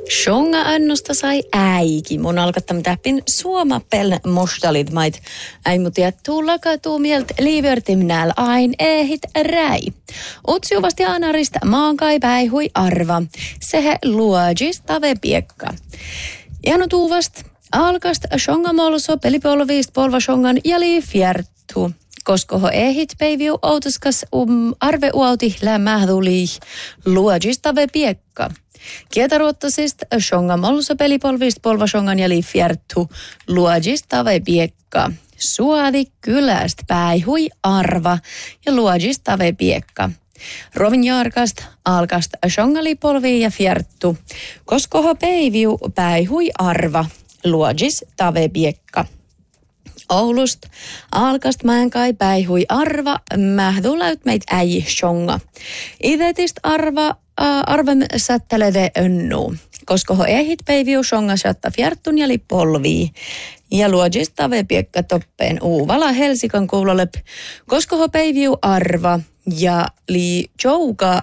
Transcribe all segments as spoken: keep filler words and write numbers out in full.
Shonga annosta sai äiki. Mun alkattamme täppin suomapel mostalit mait. Äi mut jättuu lakatuu mielt liivertimnääl ain ehit räi. Utsiuvasti anarista maankai päihui arva. Sehe luojis tave piekka. Janu tuuvast alkast shonga molso pelipolviist polva shongan ja liifjärttu. Koskoho ehit päiviu outuskas um arve uauti lämmähduli luojis tave piekka. Kietaruottasist shonga molso pelipolvist polva shongan ja liifjärttu luojis tave piekka. Suadi kyläst päihui arva ja luojis tave piekka. Rovin jarkast alkast shongali polvi ja fjärttu. Koskoho päiviu päihui arva luojis tave piekka. Oulust alkast määnkai päihui arva mähdulaut meit äi shonga. Idetist arva äh, arvem sätteleve önnu. Koskoho ehit päiviu shonga satta fjärttun ja li polvii. Ja luojis tave piekka toppeen uuvala Helsikan kuulolep. Koskoho päiviu arva ja li jouka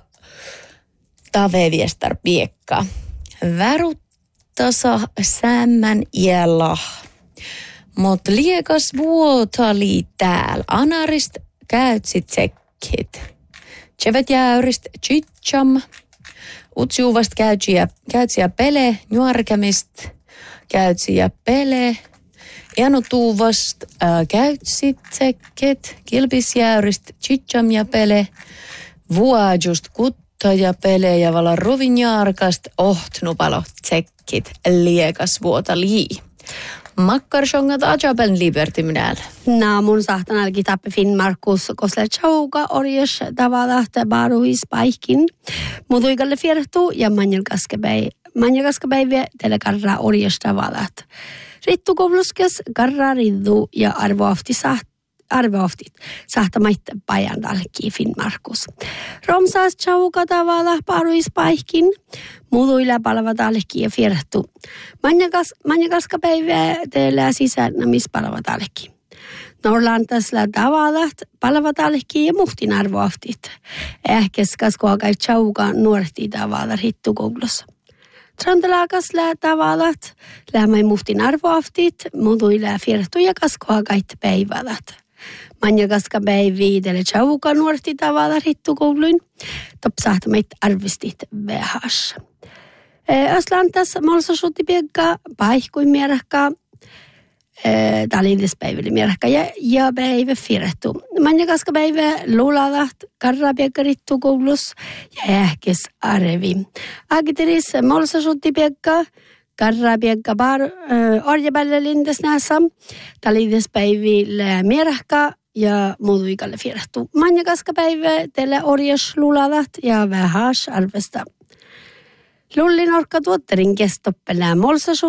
tave viestar piekka. Väruttasa sämmän iällä. Mut liekas vuotali tääl. Anarist käytsit tsekkit. Tsevet jäyrist chitcham. Utsiuvast käytsiä, käytsiä pele. Nuorkemist käytsiä pele. Janutuuvast äh, käytsit tsekkit. Kilpisjäyrist chitcham ja pele. Vuojust kutta ja pele. Ja vala ruvinjarkast ohtnupalo tsekkit. Liekas vuotali. Makkarshongat ajabeln libertimnääl. No, mun sahtanalki tappe Finnmarkus, kosle chauga orjes tavalahte baruis paikin. Muduikalle fiertu ja manjalkaskapäi. Manjalkaskapäiviä teille karraa orjes tavalat. Rittu kovluskes karraa riddu ja arvoafti saht. Arvoaftit sahtamaitte pajandalki Finnmarkus. Romsaas chauga tavalla paruis paikin. Muduilla palvatalki ja fiertu. Manjakas, manjakaskapäivää teillä sisäänämis palvatalki. Norlantasla tavallat palvatalki ja muhtin arvoaftit. Ähkeskas koakai chauga nuorti tavalla rittukoglossa. Trantalakasla tavallat lämmäi muhtin arvoaftit. Muduilla fiertu ja kaskoakait päivälat. Manjakaska päiviä teille chauka nuorti tavalla rittukouluin. Topsahtamait arvistit vähäs. Aslantas molsasuutti piekka paikkuin mierakka. Talillispäiville mierakka ja, ja päivä firrettu. Manjakaska päivä luulalat karra piekka rittukoulus ja ähkes arvi. Agiteris molsasuutti piekka. Karra piekka bar orjapälle lindes nässä. Talillispäiville mierakka. Ja muduikalle fiertu. Manjakaskapäivä teille orjas lulalat ja vähäs arvesta. Lullin orkka tuotterin kestoppelää molsasu.